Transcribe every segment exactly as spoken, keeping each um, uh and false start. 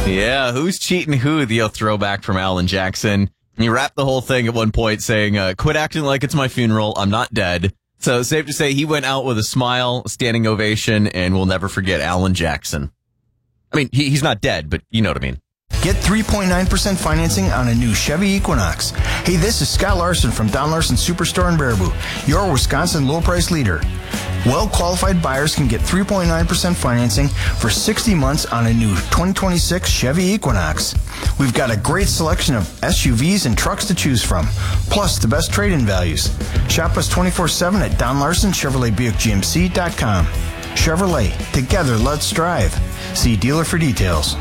Yeah, who's cheating who? The throwback from Alan Jackson. And you wrapped the whole thing at one point saying, uh, quit acting like it's my funeral. I'm not dead. So safe to say he went out with a smile, standing ovation, and we'll never forget Alan Jackson. I mean, he, he's not dead, but you know what I mean. Get three point nine percent financing on a new Chevy Equinox. Hey, this is Scott Larson from Don Larson Superstore in Baraboo, your Wisconsin low price leader. Well-qualified buyers can get three point nine percent financing for sixty months on a new twenty twenty-six Chevy Equinox. We've got a great selection of S U Vs and trucks to choose from, plus the best trade-in values. Shop us twenty-four seven at Don Larson Chevrolet Buick G M C dot com. Chevrolet, together let's drive. See dealer for details.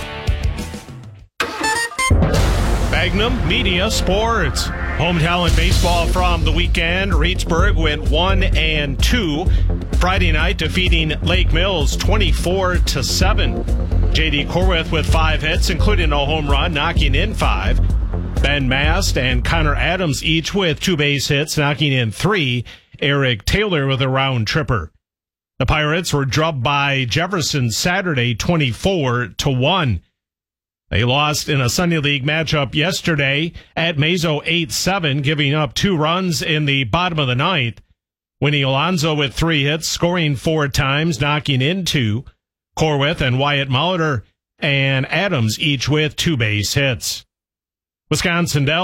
Magnum Media Sports. Home talent baseball from the weekend. Reedsburg went one and two. Friday night defeating Lake Mills twenty-four to seven. J D Corwith with five hits, including a home run, knocking in five. Ben Mast and Connor Adams each with two base hits, knocking in three. Eric Taylor with a round tripper. The Pirates were drubbed by Jefferson Saturday twenty-four to one. They lost in a Sunday League matchup yesterday at Mazo eight seven, giving up two runs in the bottom of the ninth. Winnie Alonso with three hits, scoring four times, knocking in two. Corwith and Wyatt Molitor and Adams each with two base hits. Wisconsin Dells